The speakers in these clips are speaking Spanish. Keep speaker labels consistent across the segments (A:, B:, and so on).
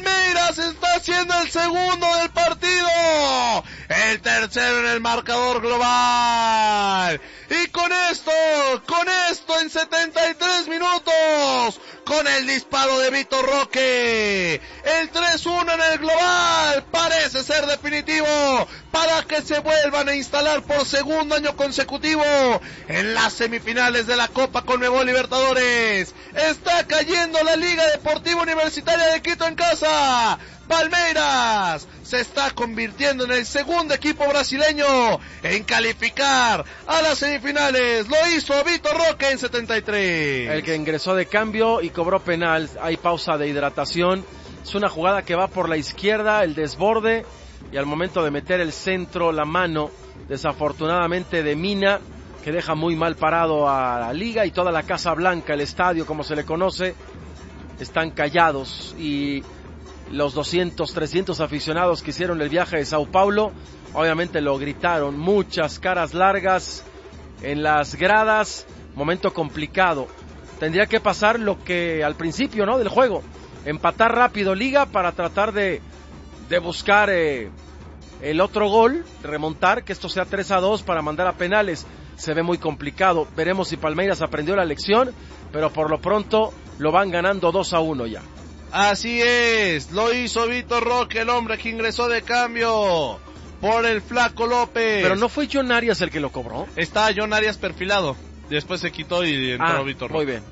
A: Palmeiras está haciendo el segundo del partido, el tercero en el marcador global. Y con esto en 73 minutos, con el disparo de Vitor Roque, el 3-1 en el global parece ser definitivo para que se vuelvan a instalar por segundo año consecutivo en las semifinales de la Copa Conmebol Libertadores. Está cayendo la Liga Deportiva Universitaria de Quito en casa. Palmeiras se está convirtiendo en el segundo equipo brasileño en calificar a las semifinales. Lo hizo Vitor Roque en 73.
B: El que ingresó de cambio y cobró penal. Hay pausa de hidratación. Es una jugada que va por la izquierda, el desborde, y al momento de meter el centro, la mano, desafortunadamente de Mina, que deja muy mal parado a la Liga y toda la Casa Blanca, el estadio como se le conoce, están callados, y los 200, 300 aficionados que hicieron el viaje de Sao Paulo, obviamente lo gritaron, muchas caras largas en las gradas, momento complicado. Tendría que pasar lo que al principio, ¿no?, del juego, empatar rápido Liga para tratar de buscar el otro gol, remontar, que esto sea 3-2 para mandar a penales. Se ve muy complicado, veremos si Palmeiras aprendió la lección, pero por lo pronto lo van ganando 2-1 ya.
A: Así es, lo hizo Vitor Roque, el hombre que ingresó de cambio por el Flaco López.
B: Pero no fue John Arias el que lo cobró.
A: Estaba John Arias perfilado, después se quitó y entró Vitor Roque.
B: Muy bien.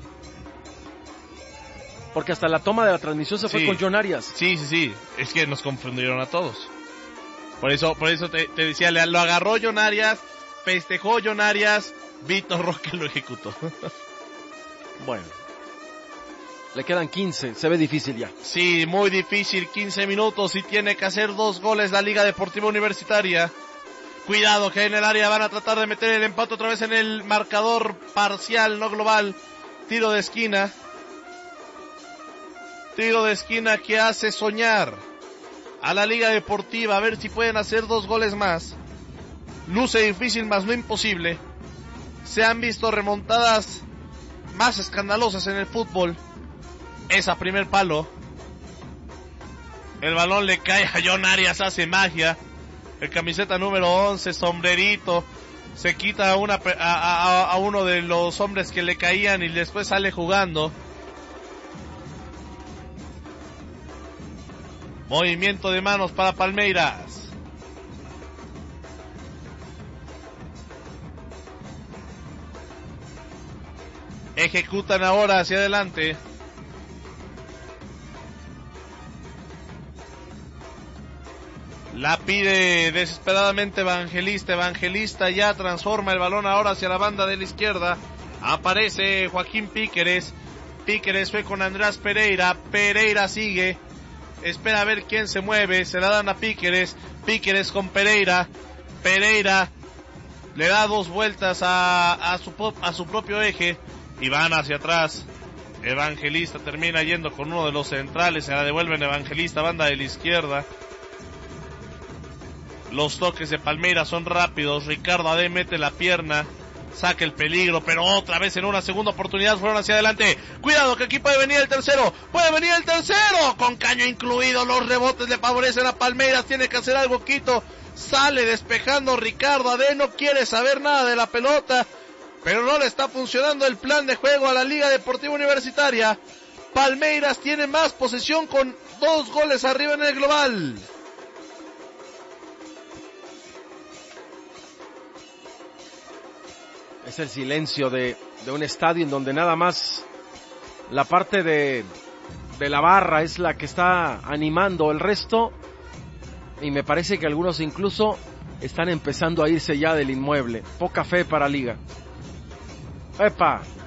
B: Porque hasta la toma de la transmisión se fue con John Arias.
A: Sí, es que nos confundieron a todos. Por eso te decía, lo agarró John Arias, festejó John Arias, Vitor Roque lo ejecutó.
B: Bueno. Le quedan 15, se ve difícil ya.
A: Sí, muy difícil, 15 minutos y tiene que hacer 2 goles la Liga Deportiva Universitaria. Cuidado que en el área van a tratar de meter el empate otra vez en el marcador parcial, no global. Tiro de esquina. Tiro de esquina que hace soñar a la Liga Deportiva, a ver si pueden hacer 2 goles más. Luce difícil, más no imposible. Se han visto remontadas más escandalosas en el fútbol. Esa primer palo. El balón le cae a John Arias, hace magia. El camiseta número 11, sombrerito. Se quita a uno de los hombres que le caían y después sale jugando. Movimiento de manos para Palmeiras. Ejecutan ahora hacia adelante. La pide desesperadamente Evangelista. Evangelista ya transforma el balón ahora hacia la banda de la izquierda. Aparece Joaquín Píqueres. Píqueres fue con Andrés Pereira. Pereira sigue. Espera a ver quién se mueve. Se la dan a Píqueres. Píqueres con Pereira. Pereira le da 2 vueltas a su propio eje. Y van hacia atrás. Evangelista termina yendo con uno de los centrales. Se la devuelven Evangelista, banda de la izquierda. Los toques de Palmeiras son rápidos. Ricardo Ade mete la pierna, saca el peligro, pero otra vez en una segunda oportunidad fueron hacia adelante. Cuidado que aquí puede venir el tercero. Con caño incluido. Los rebotes le favorecen a Palmeiras. Tiene que hacer algo Quito. Sale despejando Ricardo Ade. No quiere saber nada de la pelota, pero no le está funcionando el plan de juego a la Liga Deportiva Universitaria. Palmeiras tiene más posesión con 2 goles arriba en el global.
B: Es el silencio de un estadio en donde nada más la parte de la barra es la que está animando, el resto, y me parece que algunos incluso están empezando a irse ya del inmueble. Poca fe para Liga. ¡Epa!